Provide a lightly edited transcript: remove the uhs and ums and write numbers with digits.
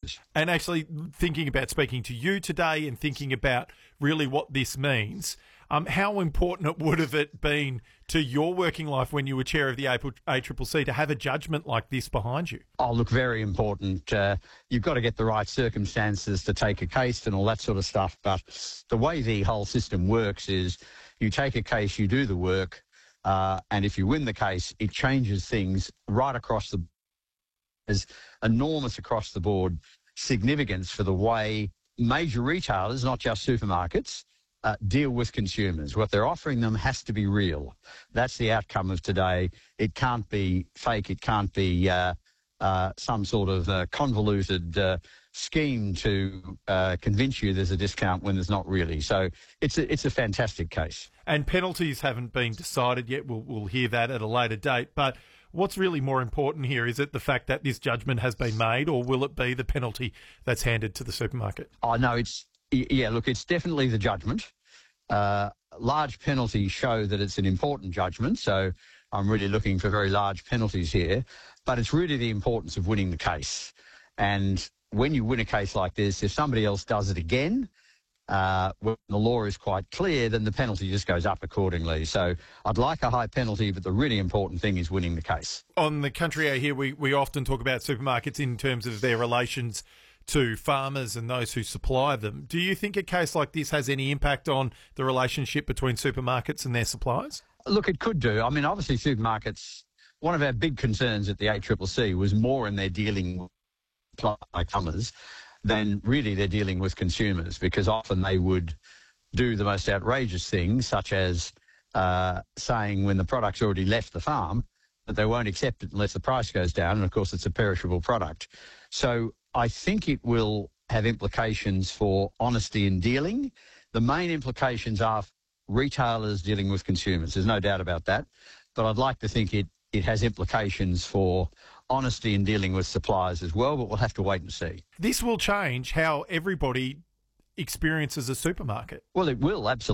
consumers. And actually thinking about speaking to you today and thinking about really what this means, how important it would have it been to your working life when you were chair of the ACCC to have a judgment like this behind you? Oh, look, very important. You've got to get the right circumstances to take a case and all that sort of stuff. But the way the whole system works is you take a case, you do the work, and if you win the case, it changes things right across the... There's enormous across the board significance for the way major retailers, not just supermarkets, deal with consumers. What they're offering them has to be real. That's the outcome of today. It can't be fake. It can't be some sort of convoluted scheme to convince you there's a discount when there's not really. So it's a fantastic case. And penalties haven't been decided yet. We'll hear that at a later date. But what's really more important here? Is it the fact that this judgment has been made, or will it be the penalty that's handed to the supermarket? Oh, no, it's definitely the judgment. Large penalties show that it's an important judgment, so I'm really looking for very large penalties here. But it's really the importance of winning the case. And when you win a case like this, if somebody else does it again, when the law is quite clear, then the penalty just goes up accordingly. So I'd like a high penalty, but the really important thing is winning the case. On the Country Hour here, we often talk about supermarkets in terms of their relations to farmers and those who supply them. Do you think a case like this has any impact on the relationship between supermarkets and their suppliers? Look, it could do. I mean, obviously supermarkets, one of our big concerns at the ACCC was more in their dealing with farmers than really they're dealing with consumers, because often they would do the most outrageous things, such as saying when the product's already left the farm that they won't accept it unless the price goes down, and of course it's a perishable product. So I think it will have implications for honesty in dealing. The main implications are retailers dealing with consumers. There's no doubt about that. But I'd like to think it has implications for honesty in dealing with suppliers as well, but we'll have to wait and see. This will change how everybody experiences a supermarket. Well, it will, absolutely.